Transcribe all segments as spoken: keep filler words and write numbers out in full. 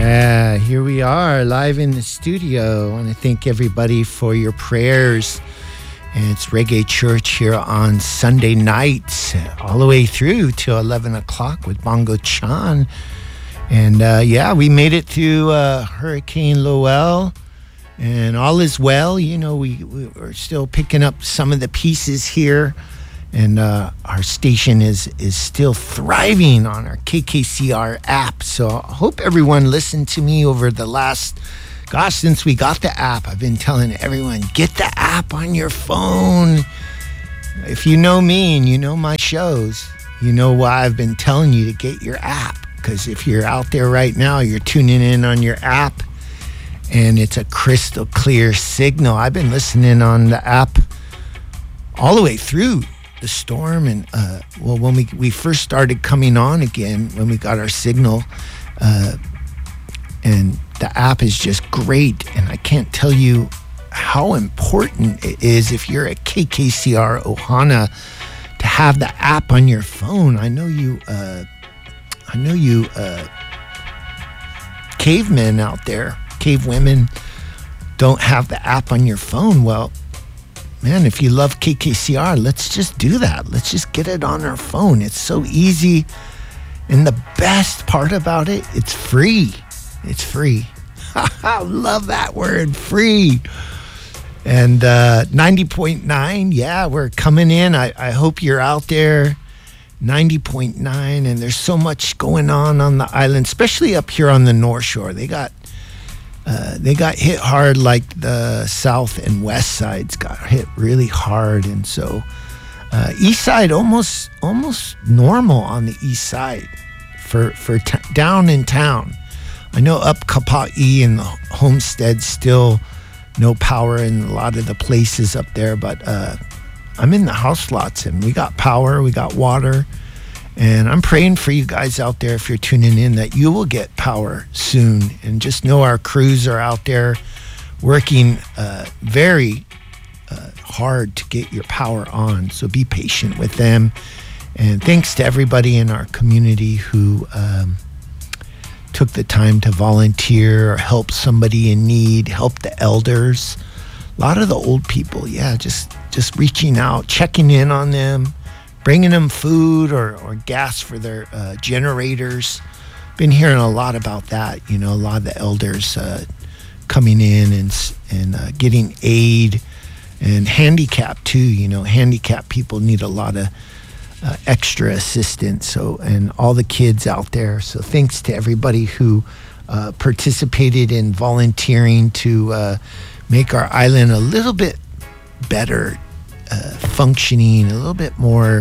Yeah, here we are live in the studio. I want to thank everybody for your prayers. And it's Reggae Church here on Sunday nights, all the way through till eleven o'clock with Bongo Chan. And uh, yeah, we made it through uh, Hurricane Lowell, and all is well. You know, we, we we're still picking up some of the pieces here. And uh, our station is is still thriving on our K K C R app. So I hope everyone listened to me over the last, gosh, since we got the app. I've been telling everyone, get the app on your phone. If you know me and you know my shows, you know why I've been telling you to get your app. Because if you're out there right now, you're tuning in on your app, and it's a crystal clear signal. I've been listening on the app all the way through the storm, and uh, well, when we we first started coming on again, when we got our signal, uh, and the app is just great, and I can't tell you how important it is if you're a K K C R Ohana to have the app on your phone. I know you, uh, I know you, uh, cavemen out there, cave women, don't have the app on your phone. Well, man, if you love K K C R, let's just do that. Let's just get it on our phone. It's so easy. And the best part about it, it's free. It's free. I love that word, free. And uh, ninety point nine, yeah, we're coming in. I, I hope you're out there. ninety point nine, and there's so much going on on the island, especially up here on the North Shore. They got Uh, they got hit hard, like the south and west sides got hit really hard, and so uh, east side almost almost normal on the east side for for t- down in town. I know up Kapa'i and the Homestead still no power in a lot of the places up there, but uh, I'm in the house lots and we got power, we got water. And I'm praying for you guys out there, if you're tuning in, that you will get power soon. And just know our crews are out there working uh, very uh, hard to get your power on. So be patient with them. And thanks to everybody in our community who um, took the time to volunteer or help somebody in need, help the elders. A lot of the old people, yeah, just, just reaching out, checking in on them, bringing them food or, or gas for their uh, generators. Been hearing a lot about that. You know, a lot of the elders uh, coming in and and uh, getting aid, and handicapped too. You know, handicapped people need a lot of uh, extra assistance. So, and all the kids out there. So thanks to everybody who uh, participated in volunteering to uh, make our island a little bit better uh, functioning, a little bit more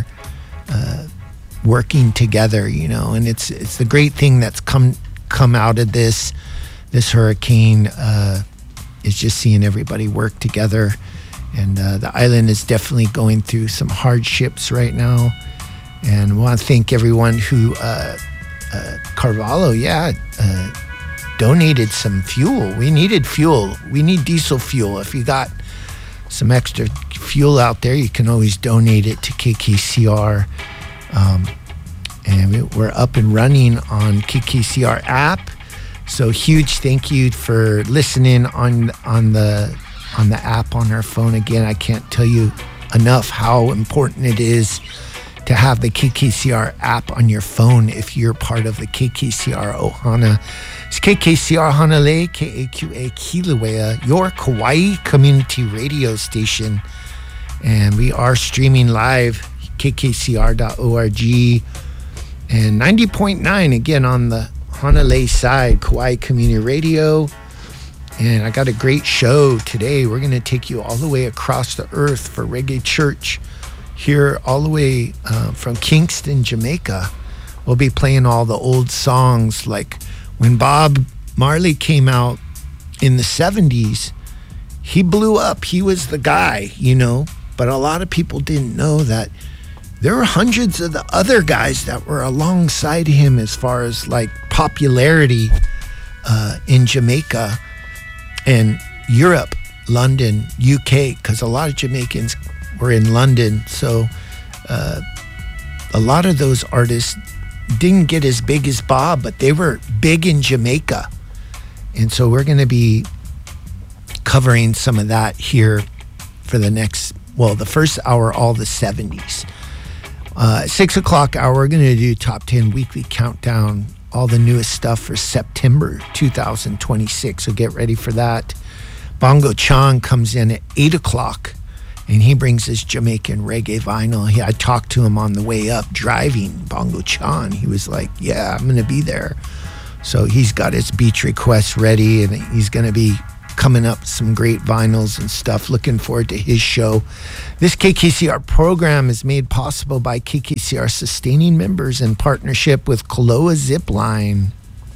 Uh, working together, you know. And it's it's the great thing that's come come out of this this hurricane uh, is just seeing everybody work together. And uh, the island is definitely going through some hardships right now. And I want to thank everyone who uh, uh, Carvalho, yeah, uh, donated some fuel. We needed fuel. We need diesel fuel. If you got some extra fuel out there, you can always donate it to K K C R. Um, and we, we're up and running on K K C R app. So huge thank you for listening on on the on the app on our phone. Again, I can't tell you enough how important it is to have the K K C R app on your phone if you're part of the K K C R Ohana. It's K K C R Hanalei, K A Q A Kilauea, your Kauai community radio station. And we are streaming live, K K C R dot org. And ninety point nine, again, on the Hanalei side, Kauai Community Radio. And I got a great show today. We're going to take you all the way across the earth for Reggae Church here all the way uh, from Kingston, Jamaica. We'll be playing all the old songs, like when Bob Marley came out in the seventies, he blew up. He was the guy, you know, but a lot of people didn't know that there were hundreds of the other guys that were alongside him as far as like popularity uh, in Jamaica and Europe, London, U K, because a lot of Jamaicans were in London. So uh, a lot of those artists didn't get as big as Bob, but they were big in Jamaica. And so we're going to be covering some of that here for the next, well, the first hour, all the seventies. Uh, six o'clock hour, we're going to do top ten weekly countdown, all the newest stuff for September two thousand twenty-six. So get ready for that. Bongo Chan comes in at eight o'clock, and he brings his Jamaican reggae vinyl. He, I talked to him on the way up driving Bongo Chan. He was like, yeah, I'm going to be there. So he's got his beach requests ready, and he's going to be coming up some great vinyls and stuff. Looking forward to his show. This K K C R program is made possible by K K C R sustaining members in partnership with Koloa Zipline.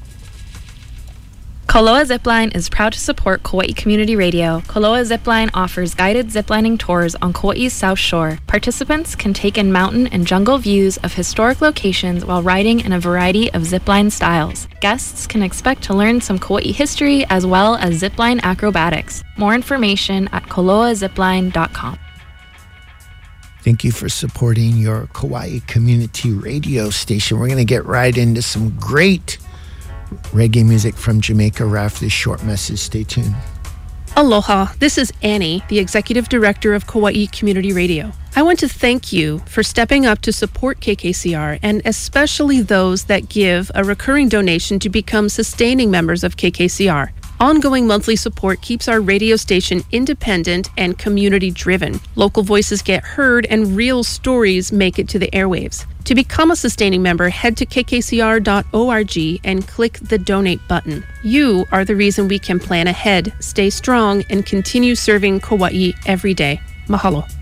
Koloa Zipline is proud to support Kauai Community Radio. Koloa Zipline offers guided ziplining tours on Kauai's South Shore. Participants can take in mountain and jungle views of historic locations while riding in a variety of zipline styles. Guests can expect to learn some Kauai history as well as zipline acrobatics. More information at koloa zipline dot com. Thank you for supporting your Kauai Community Radio station. We're going to get right into some great reggae music from Jamaica right after this short message. Stay tuned. Aloha, this is Annie, the Executive Director of Kauai Community Radio. I want to thank you for stepping up to support K K C R, and especially those that give a recurring donation to become sustaining members of K K C R. Ongoing monthly support keeps our radio station independent and community-driven. Local voices get heard and real stories make it to the airwaves. To become a sustaining member, head to k k c r dot org and click the donate button. You are the reason we can plan ahead, stay strong, and continue serving Kauai every day. Mahalo.